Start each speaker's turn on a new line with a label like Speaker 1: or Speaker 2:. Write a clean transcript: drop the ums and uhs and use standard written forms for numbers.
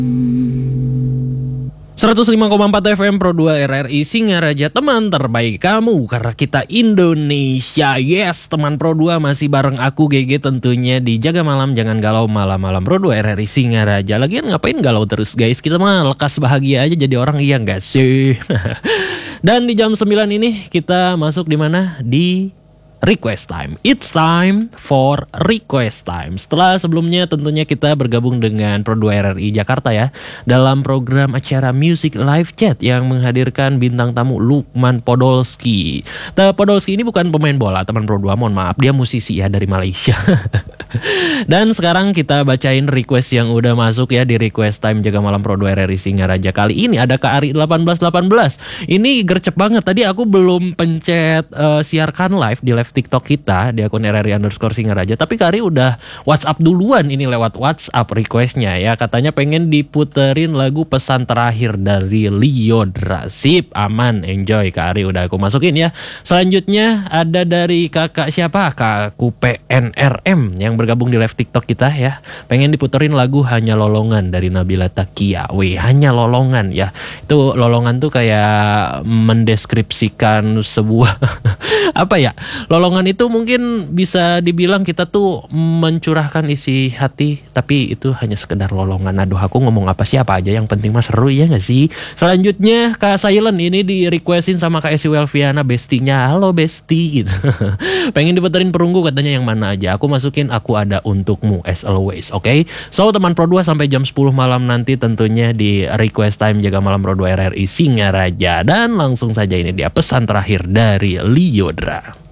Speaker 1: 105,4 FM Pro 2 RRI Singaraja, teman terbaik kamu karena kita Indonesia. Yes, teman Pro 2 masih bareng aku GG tentunya di Jaga Malam Jangan Galau Malam-malam Pro 2 RRI Singaraja. Lagian ngapain galau terus guys, kita mah lekas bahagia aja jadi orang, iya gak sih? Dan di jam 9 ini kita masuk di mana? Di Request Time. It's time for Request Time. Setelah sebelumnya tentunya kita bergabung dengan Pro 2 RRI Jakarta ya, dalam program acara Music Live Chat yang menghadirkan bintang tamu Lukman Podolski. Podolski ini bukan pemain bola teman Pro 2, mohon maaf, dia musisi ya dari Malaysia. Dan sekarang kita bacain request yang udah masuk ya di Request Time Jaga Malam Pro 2 RRI Singaraja. Kali ini ada Kak Ari 1818. Ini gercep banget, tadi aku belum pencet siarkan live di live TikTok kita di akun RRI_Singaraja, tapi Kak Ari udah WhatsApp duluan ini lewat WhatsApp requestnya ya. Katanya pengen diputerin lagu Pesan Terakhir dari Lyodra. Sip, aman, enjoy Kak Ari, udah aku masukin ya. Selanjutnya ada dari kakak siapa? Kakku PNRM yang bergabung di live TikTok kita ya. Pengen diputerin lagu Hanya Lolongan dari Nabila Takia. Wih, Hanya Lolongan ya. Itu lolongan tuh kayak mendeskripsikan sebuah apa ya? Lolongan itu mungkin bisa dibilang kita tuh mencurahkan isi hati, tapi itu hanya sekedar lolongan. Aduh, aku ngomong apa sih, apa aja yang penting mah seru ya gak sih? Selanjutnya Kak Silent ini di requestin sama Kak Esi Welviana, bestinya. Halo besti gitu. Pengen diputerin Perunggu katanya, yang mana aja. Aku masukin Aku Ada Untukmu as always. Oke. So teman Pro 2 sampai jam 10 malam nanti tentunya di Request Time Jaga Malam Pro 2 RRI Singaraja. Dan langsung saja ini dia pesan terakhir dari Lyodra.